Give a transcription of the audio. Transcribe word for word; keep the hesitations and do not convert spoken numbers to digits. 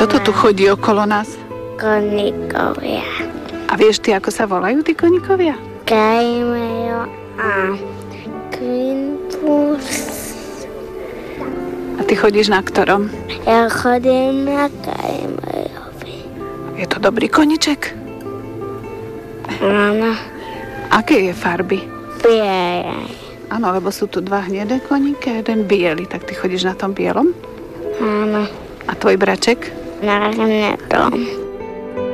Čo to tu chodí okolo nás? Koníkovia. A vieš ty, ako sa volajú tí koníkovia? Kajmejo a Quintus. A ty chodíš na ktorom? Ja chodím na Kajmejovi. Je to dobrý koniček? Áno. Aké je farby? Bielej. Áno, lebo sú tu dva hnedé koníky a jeden biely. Tak ty chodíš na tom bielom? Áno. A tvoj braček? Na hnedom.